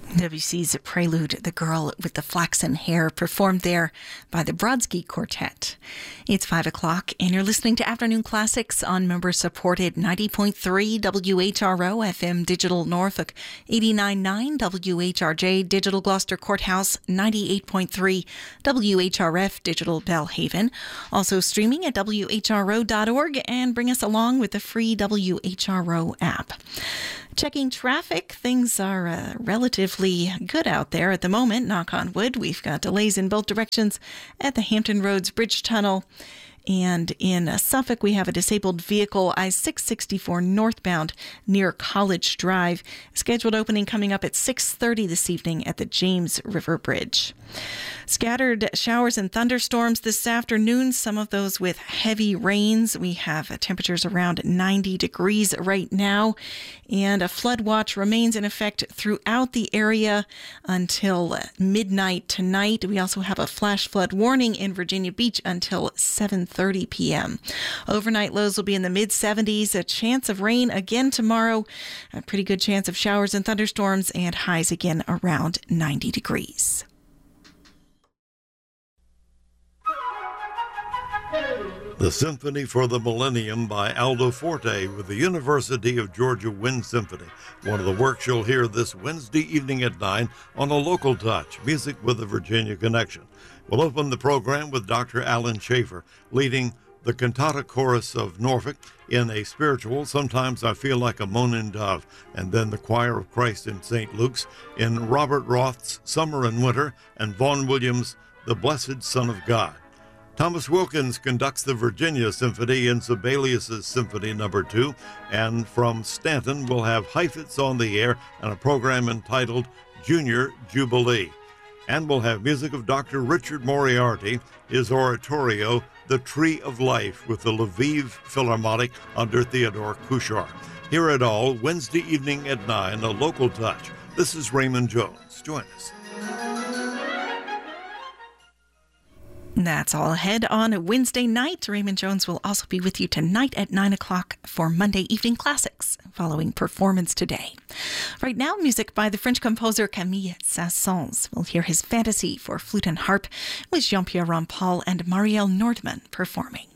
Debussy's Prelude, The Girl with the Flaxen Hair, performed there by the Brodsky Quartet. It's 5 o'clock, and you're listening to Afternoon Classics on member-supported 90.3 WHRO FM Digital Norfolk, 89.9 WHRJ Digital Gloucester Courthouse, 98.3 WHRF Digital Bellhaven. Also streaming at WHRO.org, and bring us along with the free WHRO app. Checking traffic, things are relatively good out there at the moment, knock on wood. We've got delays in both directions at the Hampton Roads Bridge Tunnel. And in Suffolk, we have a disabled vehicle, I-664 northbound near College Drive. Scheduled opening coming up at 6:30 this evening at the James River Bridge. Scattered showers and thunderstorms this afternoon, some of those with heavy rains. We have temperatures around 90 degrees right now, and a flood watch remains in effect throughout the area until midnight tonight. We also have a flash flood warning in Virginia Beach until 7:30 p.m. Overnight lows will be in the mid-70s, a chance of rain again tomorrow, a pretty good chance of showers and thunderstorms, and highs again around 90 degrees. The Symphony for the Millennium by Aldo Forte with the University of Georgia Wind Symphony. One of the works you'll hear this Wednesday evening at 9 on A Local Touch, Music with a Virginia Connection. We'll open the program with Dr. Alan Schaefer leading the Cantata Chorus of Norfolk in a spiritual, Sometimes I Feel Like a Moaning Dove, and then the Choir of Christ in St. Luke's in Robert Roth's Summer and Winter, and Vaughan Williams' The Blessed Son of God. Thomas Wilkins conducts the Virginia Symphony in Sibelius' Symphony No. 2, and from Stanton we'll have Heifetz on the air and a program entitled Junior Jubilee. And we'll have music of Dr. Richard Moriarty, his oratorio, The Tree of Life, with the Lviv Philharmonic under Theodore Kuchar. Hear it all Wednesday evening at 9, A Local Touch. This is Raymond Jones. Join us. That's all ahead on Wednesday night. Raymond Jones will also be with you tonight at 9 o'clock for Monday Evening Classics, following Performance Today. Right now, music by the French composer Camille Saint-Saëns. We'll hear his Fantasy for flute and harp with Jean-Pierre Rampal and Marielle Nordman performing.